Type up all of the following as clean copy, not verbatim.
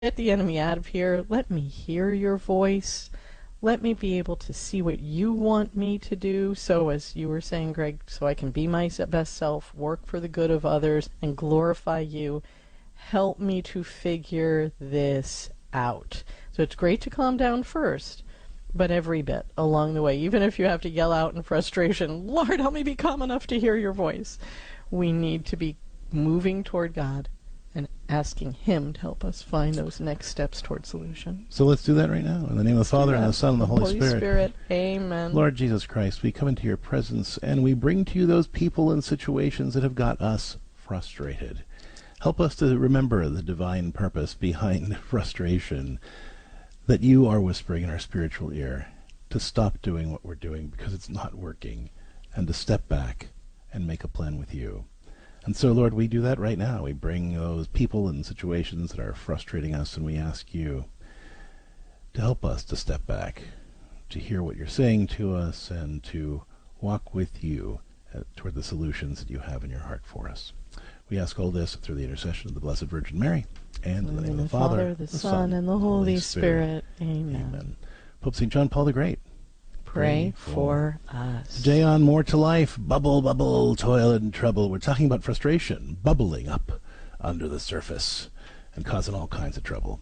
get the enemy out of here. Let me hear your voice. Let me be able to see what you want me to do. So, as you were saying, Greg, so I can be my best self, work for the good of others, and glorify you. Help me to figure this out. So it's great to calm down first, but every bit along the way, even if you have to yell out in frustration, Lord, help me be calm enough to hear your voice, we need to be moving toward God and asking Him to help us find those next steps toward solution. So let's do that right now. In the name of the Father, and the Son, and the Holy Spirit. Amen. Lord Jesus Christ, we come into your presence, and we bring to you those people and situations that have got us frustrated. Help us to remember the divine purpose behind frustration, that you are whispering in our spiritual ear, to stop doing what we're doing because it's not working, and to step back and make a plan with you. And so, Lord, we do that right now. We bring those people and situations that are frustrating us, and we ask you to help us to step back, to hear what you're saying to us, and to walk with you toward the solutions that you have in your heart for us. We ask all this through the intercession of the Blessed Virgin Mary, and in the name of the Father, the Son, and the Holy Spirit. Amen. Amen. Pope St. John Paul the Great, pray for us. Today on More to Life, bubble, bubble, toil and trouble. We're talking about frustration bubbling up under the surface and causing all kinds of trouble.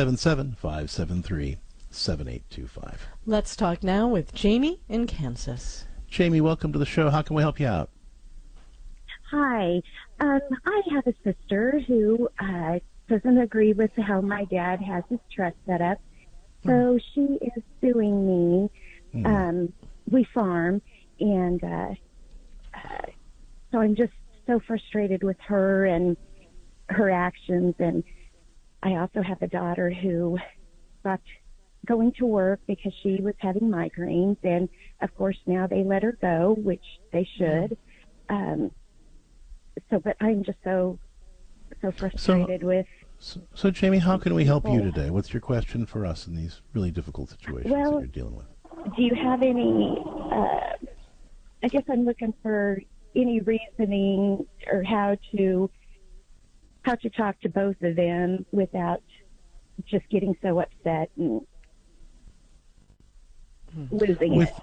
877-573-7825. Let's talk now with Jamie in Kansas. Jamie, welcome to the show. How can we help you out? Hi. I have a sister who doesn't agree with how my dad has his trust set up. So she is suing me. We farm, and so I'm just so frustrated with her and her actions. And I also have a daughter who stopped going to work because she was having migraines, and of course now they let her go, which they should. But I'm just so frustrated with. So, Jamie, how can we help you today? What's your question for us in these really difficult situations that you're dealing with? Do you have any, I guess I'm looking for any reasoning or how to talk to both of them without just getting so upset and losing it.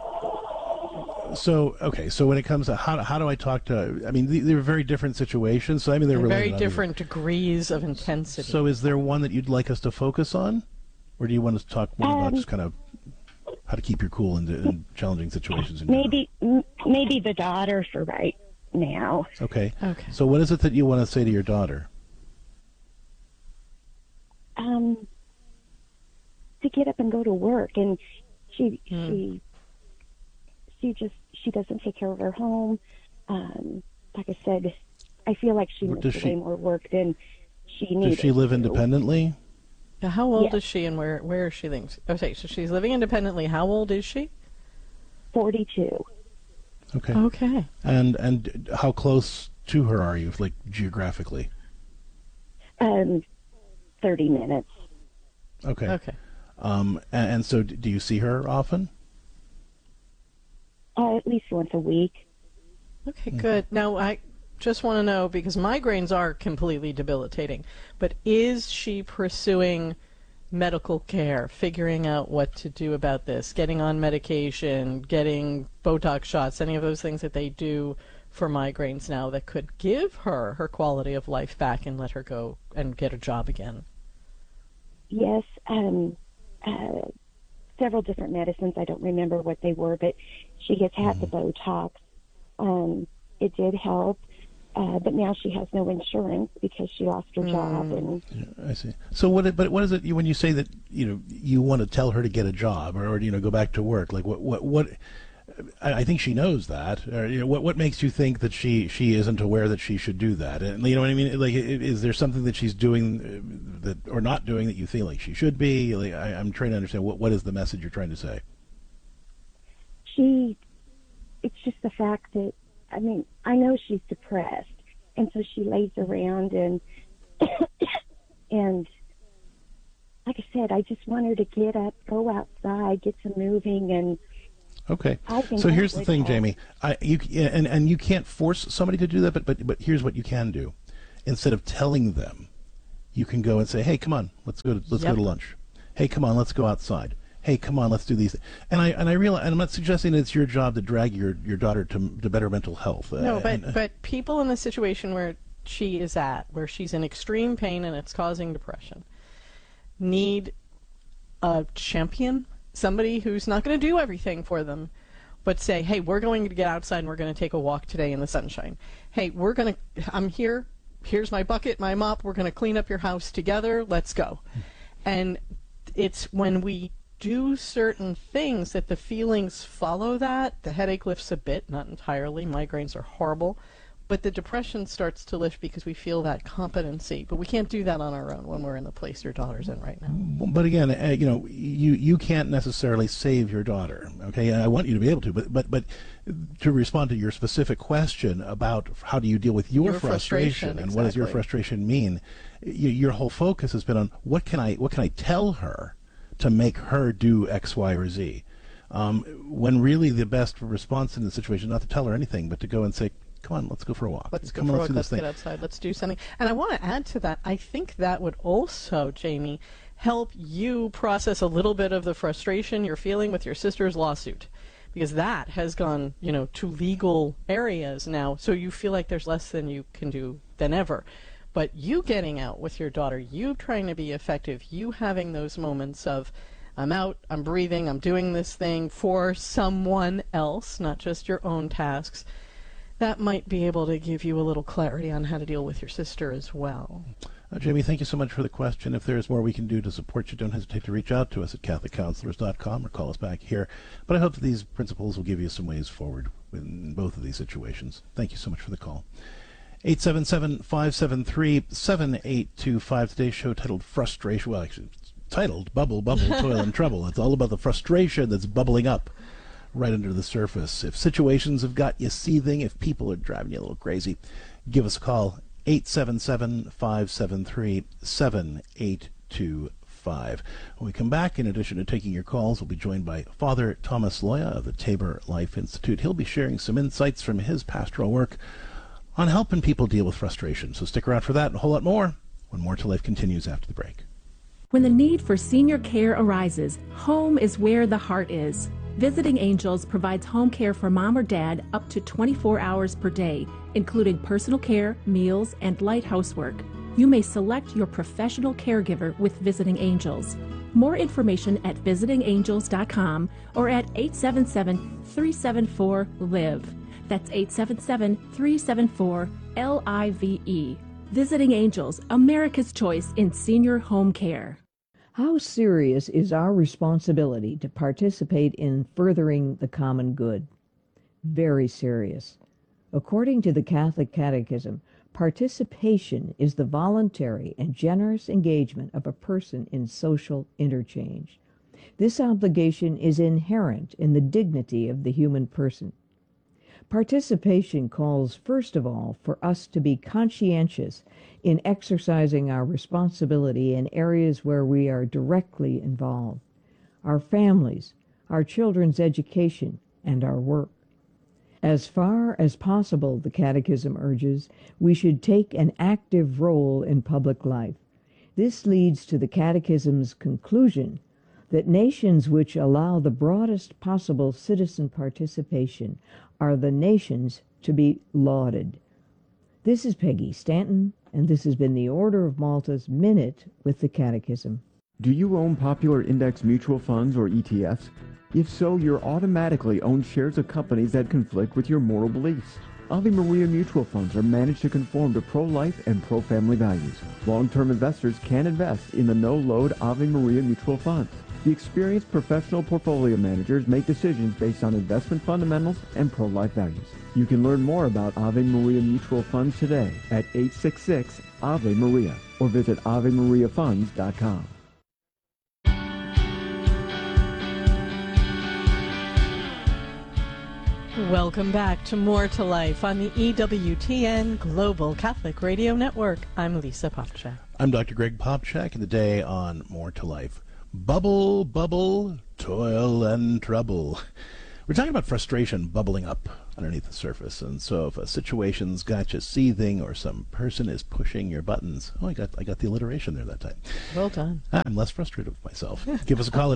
So when it comes to how do I talk to, I mean, they're very different situations. So I mean, they're very different degrees of intensity. So is there one that you'd like us to focus on, or do you want us to talk more about just kind of how to keep your cool in challenging situations? Maybe the daughter for right now. Okay. So what is it that you want to say to your daughter? To get up and go to work, and she doesn't take care of her home. Like I said, I feel like she misses way more work than she needs. Does she live independently? Now, how old is she, and where is she living? Okay, so she's living independently. How old is she? 42. Okay. And how close to her are you, like geographically? 30 minutes. Okay. And so do you see her often? At least once a week. Okay, good. Now, I just want to know, because migraines are completely debilitating, but is she pursuing medical care, figuring out what to do about this, getting on medication, getting Botox shots, any of those things that they do for migraines now that could give her her quality of life back and let her go and get a job again? Yes, several different medicines. I don't remember what they were, but she has had the Botox. It did help, but now she has no insurance because she lost her job. And I see. So what is it when you say that you want to tell her to get a job or go back to work? Like what? I think she knows that. Or, what makes you think that she isn't aware that she should do that? And you know what I mean? Like, is there something that she's doing that or not doing that you feel like she should be? Like, I'm trying to understand what is the message you're trying to say. It's just the fact that, I mean, I know she's depressed, and so she lays around and and like I said, I just want her to get up, go outside, get some moving, and. Okay. So here's the thing, Jamie. You can't force somebody to do that, but here's what you can do. Instead of telling them, you can go and say, hey, come on, let's go to lunch. Hey, come on, let's go outside. Hey, come on, let's do these. And I realize, and I'm not suggesting it's your job to drag your daughter to better mental health. No, but people in the situation where she is at, where she's in extreme pain and it's causing depression, need a champion, somebody who's not going to do everything for them, but say, hey, we're going to get outside and we're going to take a walk today in the sunshine. Hey, I'm here. Here's my bucket, my mop. We're going to clean up your house together. Let's go. And it's when we do certain things that the feelings follow that. The headache lifts a bit, not entirely. Migraines are horrible. But the depression starts to lift because we feel that competency. But we can't do that on our own when we're in the place your daughter's in right now. But again, you can't necessarily save your daughter. Okay, I want you to be able to. But to respond to your specific question about how do you deal with your frustration and exactly. What does your frustration mean, your whole focus has been on what can I tell her to make her do X, Y, or Z. When really the best response in the situation is not to tell her anything, but to go and say, come on, let's go for a walk. Let's get outside. Let's do something. And I want to add to that, I think that would also, Jamie, help you process a little bit of the frustration you're feeling with your sister's lawsuit. Because that has gone, to legal areas now, so you feel like there's less than you can do than ever. But you getting out with your daughter, you trying to be effective, you having those moments of, I'm out, I'm breathing, I'm doing this thing for someone else, not just your own tasks, that might be able to give you a little clarity on how to deal with your sister as well. Jamie, thank you so much for the question. If there's more we can do to support you, don't hesitate to reach out to us at CatholicCounselors.com or call us back here. But I hope that these principles will give you some ways forward in both of these situations. Thank you so much for the call. 877-573-7825. Today's show titled Frustration. Well, actually, it's titled Bubble, Toil, and Trouble. It's all about the frustration that's bubbling up right under the surface. If situations have got you seething, if people are driving you a little crazy, give us a call. 877-573-7825. When we come back, in addition to taking your calls, we'll be joined by Father Thomas Loya of the Tabor Life Institute. He'll be sharing some insights from his pastoral work on helping people deal with frustration. So stick around for that and a whole lot more when More to Life continues after the break. When the need for senior care arises, home is where the heart is. Visiting Angels provides home care for mom or dad up to 24 hours per day, including personal care, meals, and light housework. You may select your professional caregiver with Visiting Angels. More information at visitingangels.com or at 877-374-LIVE. That's 877-374-LIVE. Visiting Angels, America's choice in senior home care. How serious is our responsibility to participate in furthering the common good? Very serious. According to the Catholic Catechism, participation is the voluntary and generous engagement of a person in social interchange. This obligation is inherent in the dignity of the human person. Participation calls, first of all, for us to be conscientious in exercising our responsibility in areas where we are directly involved: our families, our children's education, and our work. As far as possible, the Catechism urges, we should take an active role in public life. This leads to the Catechism's conclusion that nations which allow the broadest possible citizen participation are the nations to be lauded. This is Peggy Stanton, and this has been the Order of Malta's Minute with the Catechism. Do you own popular index mutual funds or ETFs? If so, you're automatically owned shares of companies that conflict with your moral beliefs. Ave Maria mutual funds are managed to conform to pro-life and pro-family values. Long-term investors can invest in the no-load Ave Maria mutual funds. The experienced professional portfolio managers make decisions based on investment fundamentals and pro-life values. You can learn more about Ave Maria mutual funds today at 866 Ave Maria or visit AveMariaFunds.com. Welcome back to More to Life on the EWTN Global Catholic Radio Network. I'm Lisa Popchak. I'm Dr. Greg Popchak, and today on More to Life, bubble, toil, and trouble. We're talking about frustration bubbling up underneath the surface, and so if a situation's got you seething or some person is pushing your buttons, I got the alliteration there that time. Well done. I'm less frustrated with myself. Give us a call at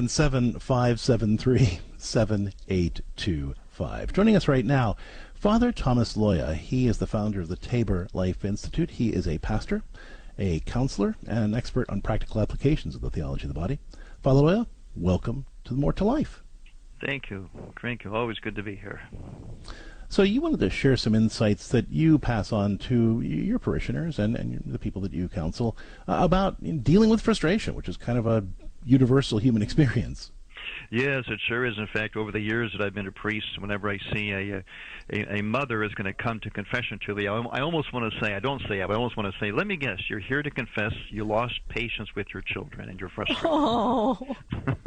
877-573-7825. Joining us right now, Father Thomas Loya. He is the founder of the Tabor Life Institute. He is a pastor, a counselor, and an expert on practical applications of the theology of the body. Father Loya, welcome to More to Life. Thank you. Thank you. Always good to be here. So you wanted to share some insights that you pass on to your parishioners and the people that you counsel about dealing with frustration, which is kind of a universal human experience. Yes, it sure is. In fact, over the years that I've been a priest, whenever I see a mother is going to come to confession to me, I almost want to say, I don't say it, but I almost want to say, let me guess, you're here to confess you lost patience with your children and you're frustrated. Oh.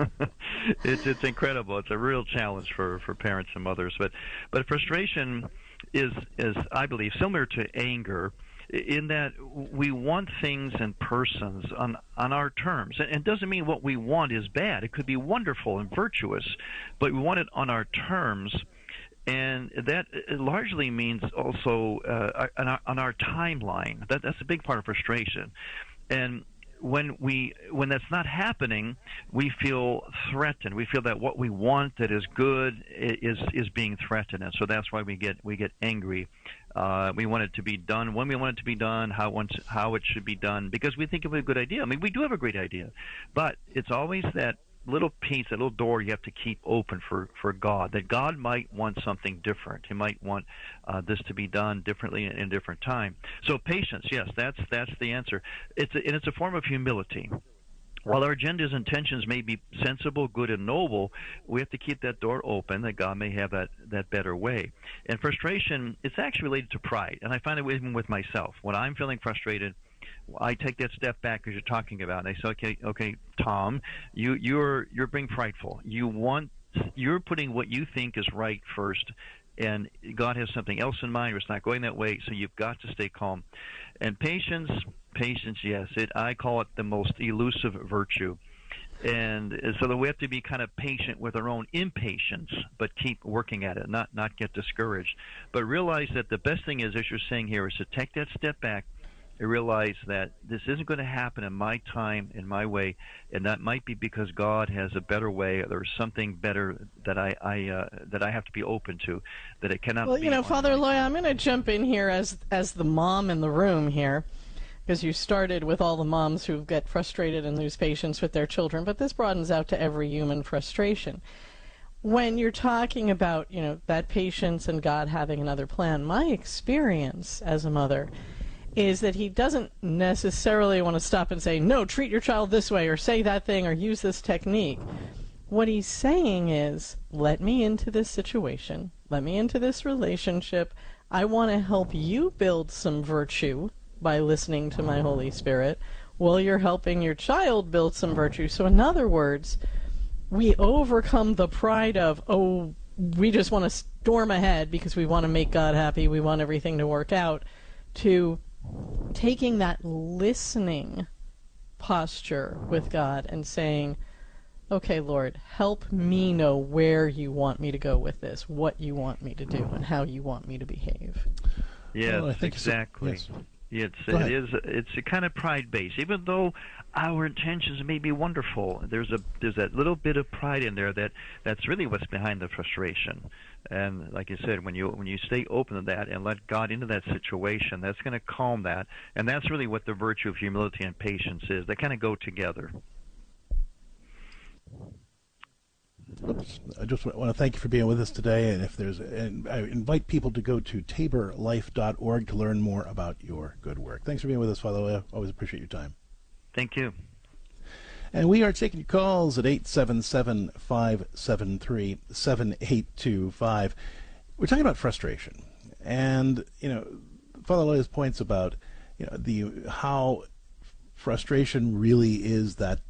It's incredible. It's a real challenge for parents and mothers. But frustration is, I believe, similar to anger, in that we want things and persons on our terms. And it doesn't mean what we want is bad. It could be wonderful and virtuous, but we want it on our terms. And that largely means also on our timeline. That's a big part of frustration. And when that's not happening, we feel threatened. We feel that what we want that is good is being threatened, and so that's why we get angry. We want it to be done when we want it to be done, how it should be done, because we think of a good idea. I mean, we do have a great idea, but it's always that little piece, that little door you have to keep open for God, that God might want something different. He might want this to be done differently in a different time. So patience, yes, that's the answer. It's a form of humility. While our agendas and intentions may be sensible, good, and noble, we have to keep that door open that God may have that better way. And frustration, it's actually related to pride. And I find it even with myself. When I'm feeling frustrated, I take that step back as you're talking about, and I say, okay, Tom, you're being prideful. You're putting what you think is right first, and God has something else in mind, or it's not going that way, so you've got to stay calm. And patience, yes, I call it the most elusive virtue. And so that we have to be kind of patient with our own impatience, but keep working at it, not get discouraged. But realize that the best thing is, as you're saying here, is to take that step back. I realize that this isn't going to happen in my time, in my way, and that might be because God has a better way. There's something better that I have to be open to, that it cannot. Well, Father Loya, I'm going to jump in here as the mom in the room here, because you started with all the moms who get frustrated and lose patience with their children, but this broadens out to every human frustration. When you're talking about, that patience and God having another plan, my experience as a mother is that he doesn't necessarily want to stop and say, no, treat your child this way, or say that thing, or use this technique. What he's saying is, let me into this situation, let me into this relationship. I want to help you build some virtue by listening to my Holy Spirit, while you're helping your child build some virtue. So in other words, we overcome the pride of, we just want to storm ahead because we want to make God happy, we want everything to work out, to taking that listening posture with God and saying, okay, Lord, help me know where you want me to go with this, what you want me to do, and how you want me to behave. Yeah, well, exactly. Yes. It's a kind of pride base. Even though our intentions may be wonderful, there's that little bit of pride in there that's really what's behind the frustration. And like you said, when you stay open to that and let God into that situation, that's going to calm that. And that's really what the virtue of humility and patience is. They kind of go together. Oops. I just want to thank you for being with us today, and I invite people to go to taborlife.org to learn more about your good work. Thanks for being with us, Father Loya. Always appreciate your time. Thank you. And we are taking your calls at 877-573-7825. We're talking about frustration, and Father Loya's points about how frustration really is that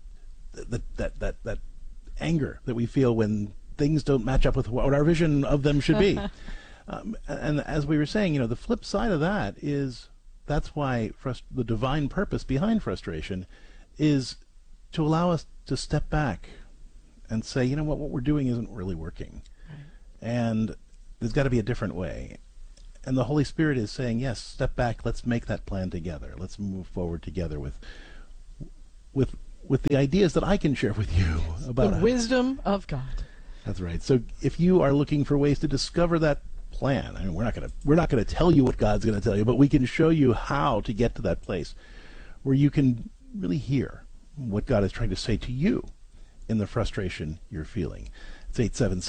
anger that we feel when things don't match up with what our vision of them should be. And as we were saying, the flip side of that is that's why the divine purpose behind frustration is to allow us to step back and say, what we're doing isn't really working. And there's got to be a different way. And the Holy Spirit is saying, yes, step back, let's make that plan together. Let's move forward together with the ideas that I can share with you about the wisdom of God. That's right. So if you are looking for ways to discover that plan, I mean, we're not going to tell you what God's going to tell you, but we can show you how to get to that place where you can really hear what God is trying to say to you in the frustration you're feeling. It's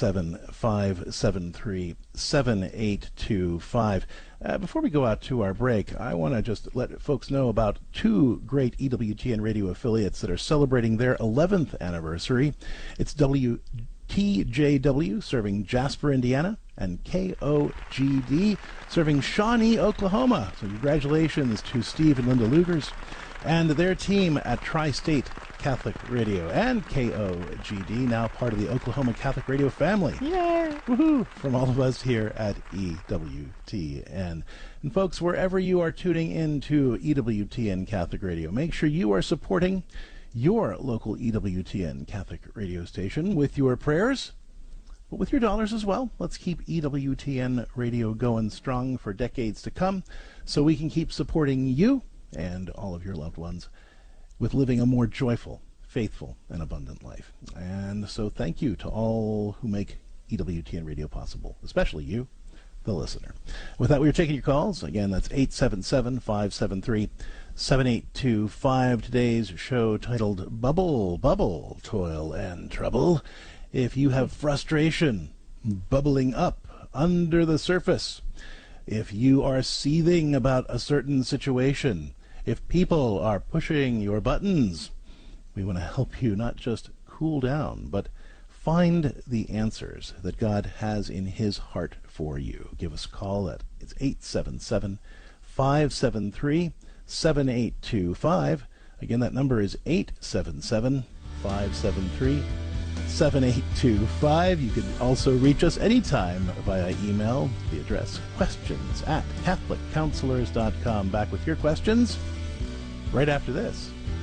877-573-7825. Before we go out to our break, I want to just let folks know about two great EWTN radio affiliates that are celebrating their 11th anniversary. It's WTJW serving Jasper, Indiana, and KOGD serving Shawnee, Oklahoma. So congratulations to Steve and Linda Lugers and their team at Tri-State Catholic Radio and KOGD, now part of the Oklahoma Catholic Radio family. Yay! Woohoo! From all of us here at EWTN. And folks, wherever you are tuning into EWTN Catholic Radio, make sure you are supporting your local EWTN Catholic radio station with your prayers, but with your dollars as well. Let's keep EWTN Radio going strong for decades to come so we can keep supporting you and all of your loved ones with living a more joyful, faithful, and abundant life. And so thank you to all who make EWTN Radio possible, especially you, the listener. With that, we are taking your calls. Again, that's 877-573-7825. Today's show titled Bubble, Bubble, Toil and Trouble. If you have frustration bubbling up under the surface, if you are seething about a certain situation, if people are pushing your buttons, we want to help you not just cool down, but find the answers that God has in His heart for you. Give us a call at 877-573-7825. Again, that number is 877-573-7825. You can also reach us anytime via email. The address questions@catholiccounselors.com. Back with your questions right after this.